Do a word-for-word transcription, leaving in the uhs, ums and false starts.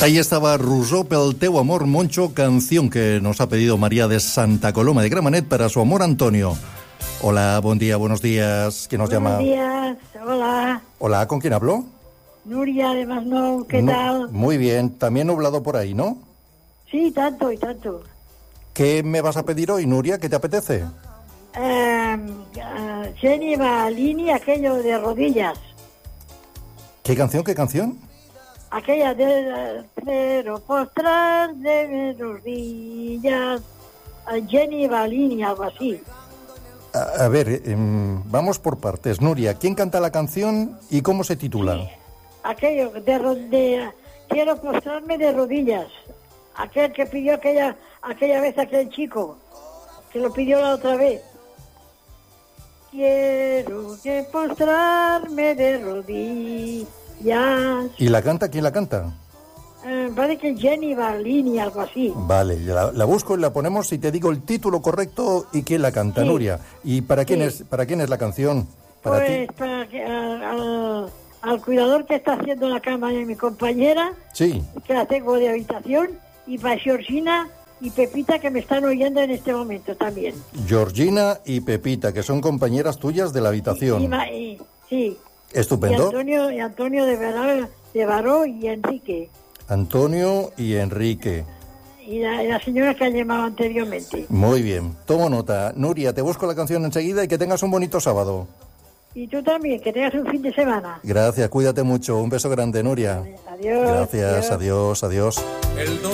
Ahí estaba Rousseau pel teu amor, Moncho, canción que nos ha pedido María de Santa Coloma de Gramenet para su amor Antonio. Hola, buen día, buenos días. ¿Quién nos Buenos llama? Buenos días, hola. Hola, ¿con quién hablo? Nuria de Masnou, ¿qué No, tal? muy bien, también nublado por ahí, ¿no? Sí, tanto y tanto. ¿Qué me vas a pedir hoy, Nuria? ¿Qué te apetece? Eh, uh, Jenny Balini, aquello de rodillas. ¿Qué canción, qué canción? Aquella de pero postrar de rodillas. Uh, Jenny Balini, algo así. A, a ver, eh, vamos por partes. Nuria, ¿quién canta la canción y cómo se titula? Sí, aquello de, de quiero postrarme de rodillas. Aquel que pidió aquella aquella vez aquel chico, que lo pidió la otra vez. Quiero que postrarme de rodillas. ¿Y la canta? ¿Quién la canta? Eh, parece que Jenny Balini, algo así. Vale, la, la busco y la ponemos y te digo el título correcto y quién la canta, Sí. Nuria. ¿Y para quién Sí. es para quién es la canción? ¿Para Pues ti? para que, al, al, al cuidador que está haciendo la cama de mi compañera, Sí. que la tengo de habitación, y para Georgina y Pepita, que me están oyendo en este momento también. Georgina y Pepita, que son compañeras tuyas de la habitación. Y, y, y, sí. Estupendo. Y Antonio, y Antonio de, Baró, de Baró y Enrique. Antonio y Enrique. Y la, y la señora que ha llamado anteriormente. Muy bien. Tomo nota. Nuria, te busco la canción enseguida y que tengas un bonito sábado. Y tú también, que tengas un fin de semana. Gracias, cuídate mucho. Un beso grande, Nuria. Adiós. Gracias, adiós, adiós. adiós.